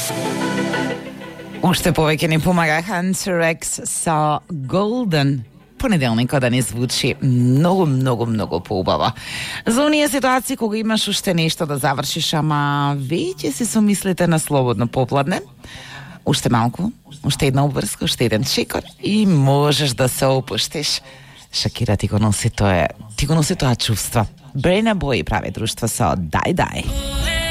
Уште повеќе ни помага Hunter X со Golden. Понеделникот да ни звучи многу поубаво. За оние ситуации кога имаш уште нешто да завршиш, ама веќе си со мислите на слободно попладне, уште малку, уште една обврска, уште еден чекор и можеш да се опуштиш. Шакира ти го носи тоа чувство. Burna Boy прави друштво со Дай Дай.